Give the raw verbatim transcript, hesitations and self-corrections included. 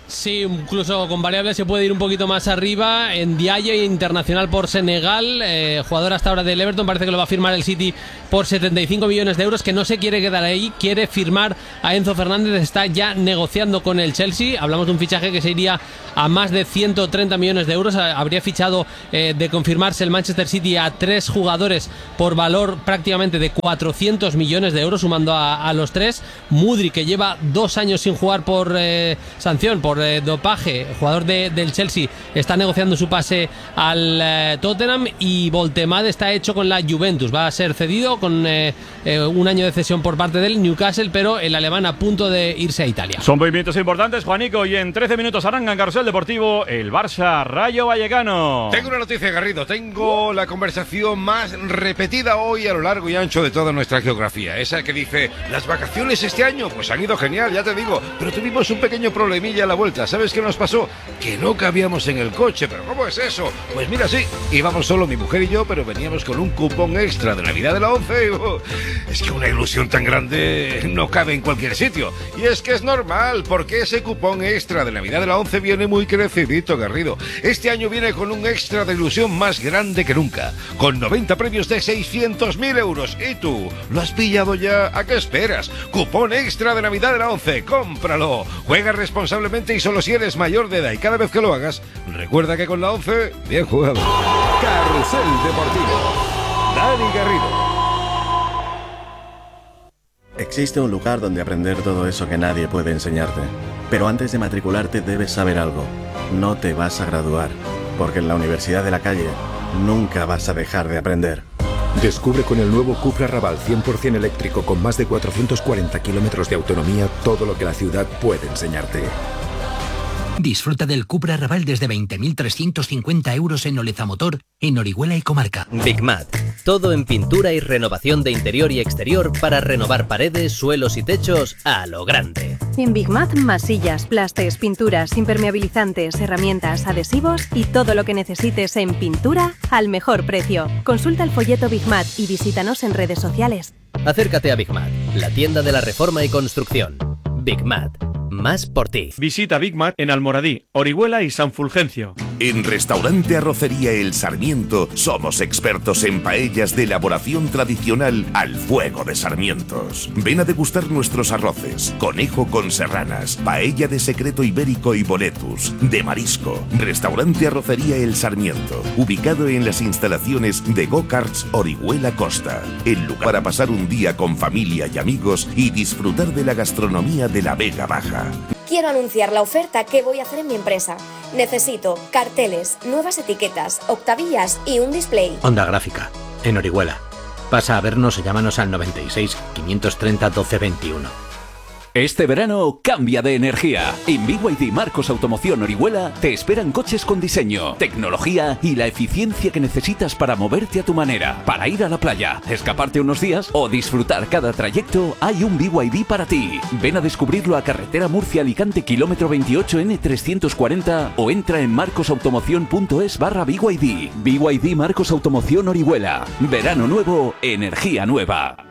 Sí, incluso con variables se puede ir un poquito más arriba. En Ndiaye, internacional por Senegal, eh, jugador hasta ahora del Everton, parece que lo va a firmar el City por setenta y cinco millones de euros, que no se quiere quedar ahí, quiere firmar a Enzo Fernández, está ya negociando con el Chelsea. Hablamos de un fichaje que se iría a más de ciento treinta millones de euros. Habría fichado, eh, de confirmarse, el Manchester City a tres jugadores por valor prácticamente de cuatrocientos millones de euros, sumando a, a los tres. Mudri, que lleva dos años sin jugar por eh, sanción, por eh, dopaje, jugador de, del Chelsea, está negociando su pase al eh, Tottenham, y Voltemade está hecho con la Juventus, va a ser cedido con eh, eh, un año de cesión por parte del Newcastle, pero el alemán a punto de irse a Italia. Son movimientos importantes, Juanico, y en trece minutos arranca en Carrusel Deportivo el Barça Rayo Vallecano. Tengo una noticia, Garrido, tengo la conversación más repetida hoy a lo largo y ancho de toda nuestra geografía, esa que dice: las vacaciones este año pues han ido genial, ya te digo, pero tuvimos un pequeño problemilla a la vuelta. ¿Sabes qué nos pasó? Que no cabíamos en el coche. ¿Pero cómo es eso? Pues mira, sí, íbamos solo mi mujer y yo, pero veníamos con un cupón extra de Navidad de la once. Oh, es que una ilusión tan grande no cabe en cualquier sitio. Y es que es normal, porque ese cupón extra de Navidad de la once viene muy crecidito, Garrido. Este año viene con un extra de ilusión más grande que nunca, con noventa premios de seiscientos mil euros. ¿Y tú? ¿Lo has pillado ya? ¿A qué esperas? Cupón extra de Navidad de la once, cómpralo. Juega responsablemente y solo si eres mayor de edad, y cada vez que lo hagas, recuerda que con la once, bien jugado. Carrusel Deportivo, Dani Garrido. Existe un lugar donde aprender todo eso que nadie puede enseñarte. Pero antes de matricularte debes saber algo. No te vas a graduar, porque en la Universidad de la Calle nunca vas a dejar de aprender. Descubre con el nuevo Cupra Raval cien por ciento eléctrico con más de cuatrocientos cuarenta kilómetros de autonomía todo lo que la ciudad puede enseñarte. Disfruta del Cupra Raval desde veinte mil trescientos cincuenta euros en Oleza Motor, en Orihuela y Comarca. Bigmat. Todo en pintura y renovación de interior y exterior para renovar paredes, suelos y techos a lo grande. En Bigmat, masillas, plastes, pinturas, impermeabilizantes, herramientas, adhesivos y todo lo que necesites en pintura al mejor precio. Consulta el folleto Bigmat y visítanos en redes sociales. Acércate a Bigmat, la tienda de la reforma y construcción. Bigmat. Más por ti. Visita Bigmat en Almoradí, Orihuela y San Fulgencio. En Restaurante Arrocería El Sarmiento somos expertos en paellas de elaboración tradicional al fuego de sarmientos. Ven a degustar nuestros arroces: conejo con serranas, paella de secreto ibérico y boletus, de marisco. Restaurante Arrocería El Sarmiento, ubicado en las instalaciones de Go-Karts Orihuela Costa. El lugar para pasar un día con familia y amigos y disfrutar de la gastronomía de la Vega Baja. Quiero anunciar la oferta que voy a hacer en mi empresa. Necesito carteles, nuevas etiquetas, octavillas y un display. Onda Gráfica, en Orihuela. Pasa a vernos o llámanos al noventa y seis, quinientos treinta, doce veintiuno. Este verano cambia de energía. En B Y D Marcos Automoción Orihuela te esperan coches con diseño, tecnología y la eficiencia que necesitas para moverte a tu manera. Para ir a la playa, escaparte unos días o disfrutar cada trayecto, hay un B Y D para ti. Ven a descubrirlo a Carretera Murcia-Alicante, kilómetro veintiocho N trescientos cuarenta, o entra en marcosautomoción.es barra BYD. B Y D Marcos Automoción Orihuela. Verano nuevo, energía nueva.